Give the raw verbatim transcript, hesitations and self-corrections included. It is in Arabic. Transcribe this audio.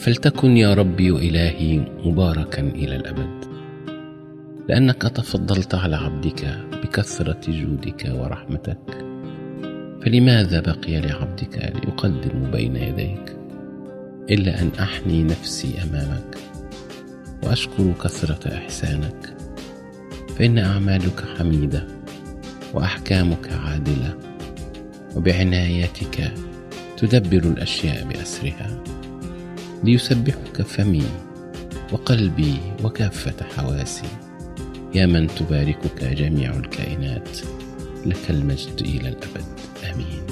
فلتكن يا ربي وإلهي مباركا إلى الأبد، لأنك تفضلت على عبدك بكثرة جودك ورحمتك. فلماذا بقي لعبدك ليقدم بين يديك إلا أن أحني نفسي أمامك وأشكر كثرة إحسانك؟ فإن أعمالك حميدة وأحكامك عادلة، وبعنايتك تدبر الأشياء بأسرها. ليسبحك فمي وقلبي وكافة حواسي، يا من تباركك جميع الكائنات، لك المجد إلى الأبد. آمين.